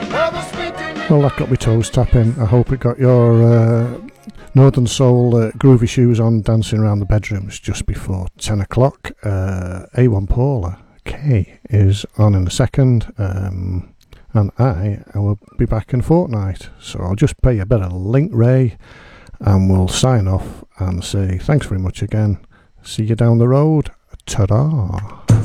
Well, that got me toes tapping. I hope it got your Northern Soul groovy shoes on, dancing around the bedrooms just before 10 o'clock. A1 Paula K is on in a second, and I will be back in a fortnight. So I'll just pay a bit of Link Ray and we'll sign off and say thanks very much again. See you down the road. Ta-da!